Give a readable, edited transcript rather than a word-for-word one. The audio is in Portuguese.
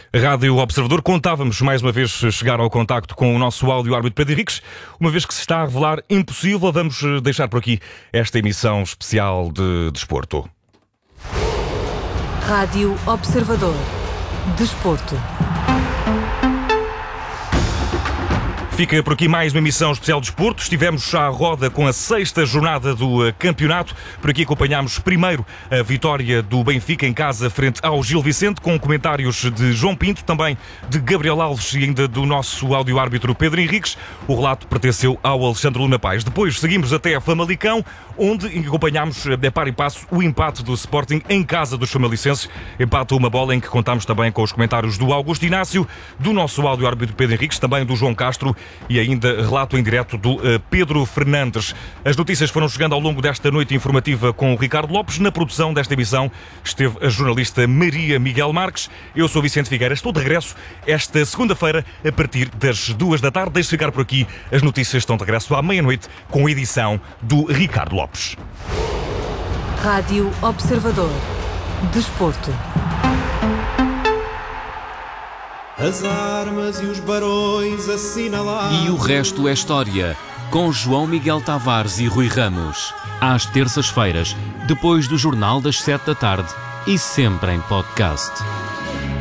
Rádio Observador, contávamos mais uma vez chegar ao contacto com o nosso áudio-árbitro Pedro Henriques. Uma vez que se está a revelar impossível, vamos deixar por aqui esta emissão especial de desporto. Rádio Observador. Desporto. Fica por aqui mais uma emissão especial de desporto. Estivemos à roda com a 6ª jornada do campeonato. Por aqui acompanhámos primeiro a vitória do Benfica em casa frente ao Gil Vicente, com comentários de João Pinto, também de Gabriel Alves e ainda do nosso áudio-árbitro Pedro Henriques. O relato pertenceu ao Alexandre Luna Paz. Depois seguimos até a Famalicão, onde acompanhámos de par e passo o empate do Sporting em casa dos famalicenses. Empate a uma bola em que contámos também com os comentários do Augusto Inácio, do nosso áudio-árbitro Pedro Henriques, também do João Castro e ainda relato em direto do Pedro Fernandes. As notícias foram chegando ao longo desta noite informativa com o Ricardo Lopes. Na produção desta emissão esteve a jornalista Maria Miguel Marques. Eu sou Vicente Figueira, estou de regresso esta segunda-feira a partir das 2 da tarde. Deixe ficar por aqui, as notícias estão de regresso à meia-noite com a edição do Ricardo Lopes. Rádio Observador. Desporto. As armas e os barões assinalados. E o resto é história, com João Miguel Tavares e Rui Ramos. Às terças-feiras, depois do Jornal das 7 da tarde e sempre em podcast.